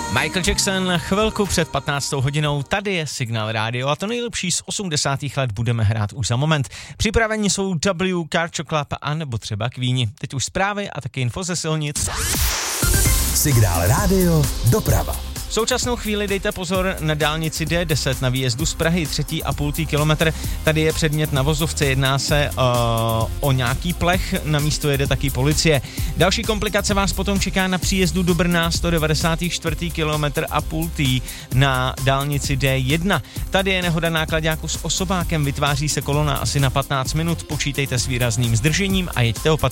Michael Jackson chvilku před 15. hodinou, tady je Signál rádio a to nejlepší z 80. let budeme hrát už za moment. Připraveni jsou W, Carcho Club a nebo třeba Queeni. Teď už zprávy a taky info ze silnic. Signál rádio, doprava. V současnou chvíli dejte pozor na dálnici D10 na výjezdu z Prahy 3,5 kilometr. Tady je předmět na vozovce, jedná se o nějaký plech, na místo jede taky policie. Další komplikace vás potom čeká na příjezdu do Brna 194 kilometr a půl na dálnici D1. Tady je nehoda náklaďáku s osobákem, vytváří se kolona asi na 15 minut, počítejte s výrazným zdržením a jeďte opatrně.